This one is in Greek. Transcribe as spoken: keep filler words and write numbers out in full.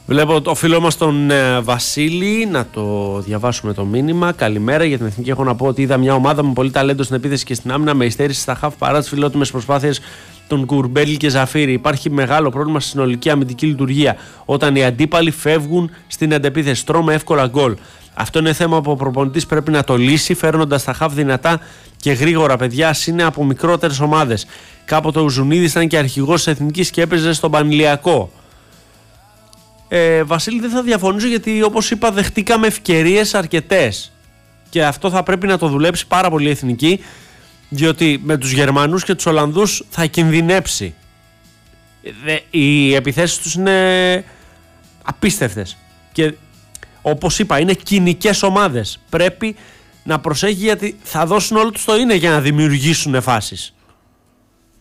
Βλέπω το φίλο μας τον ε, Βασίλη, να το διαβάσουμε το μήνυμα. Καλημέρα, για την Εθνική έχω να πω ότι είδα μια ομάδα με πολύ ταλέντο στην επίθεση και στην άμυνα, με υστέρηση στα χαφ παρά τις φιλότιμες προσπάθειες των Κουρμπέλη και Ζαφύρη. Υπάρχει μεγάλο πρόβλημα στη συνολική αμυντική λειτουργία όταν οι αντίπαλοι φεύγουν στην αντεπίθεση. Τρώμε εύκολα γκολ. Αυτό είναι θέμα που ο προπονητής πρέπει να το λύσει, φέρνοντας τα χαφ δυνατά και γρήγορα. Παιδιά, ας είναι από μικρότερες ομάδες. Κάποτε ο Ζουνίδης ήταν και αρχηγός της Εθνικής και έπαιζε στον Πανηλιακό. Ε, Βασίλη, δεν θα διαφωνήσω, γιατί όπως είπα δεχτήκαμε ευκαιρίες αρκετές και αυτό θα πρέπει να το δουλέψει πάρα πολύ η Εθνική, διότι με τους Γερμανούς και τους Ολλανδούς θα κινδυνέψει. Οι επιθέσεις τους είναι απίστευτες και όπως είπα είναι κοινικές ομάδες. Πρέπει να προσέχει, γιατί θα δώσουν όλο τους το είναι για να δημιουργήσουν φάσεις.